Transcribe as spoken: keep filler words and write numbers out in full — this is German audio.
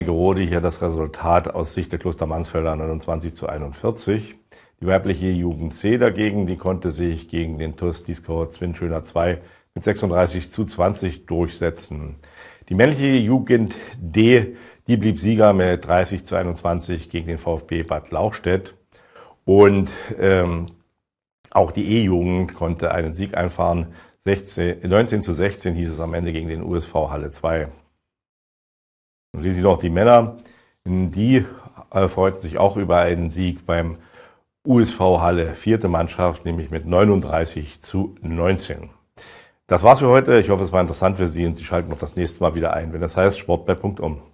Gerode hier das Resultat aus Sicht der Klostermansfelder neunundzwanzig zu einundvierzig. Die weibliche Jugend C dagegen, die konnte sich gegen den T U S Dieskau Zwinschöner zwei mit sechsunddreißig zu zwanzig durchsetzen. Die männliche Jugend D, die blieb Sieger mit dreißig zu einundzwanzig gegen den VfB Bad Lauchstädt. Und ähm, auch die E-Jugend konnte einen Sieg einfahren. sechzehn, neunzehn zu sechzehn hieß es am Ende gegen den U S V Halle zwei. Und schließlich noch die Männer. Die äh, freuten sich auch über einen Sieg beim U S V Halle, vierte Mannschaft, nämlich mit neununddreißig zu neunzehn. Das war's für heute. Ich hoffe, es war interessant für Sie und Sie schalten noch das nächste Mal wieder ein, wenn das heißt Sport bei Punkt um.